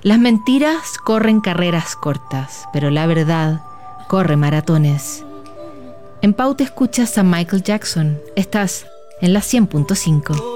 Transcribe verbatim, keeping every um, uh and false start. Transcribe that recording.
Las mentiras corren carreras cortas, pero la verdad corre maratones. En Pauta escuchas a Michael Jackson. Estás en la cien punto cinco.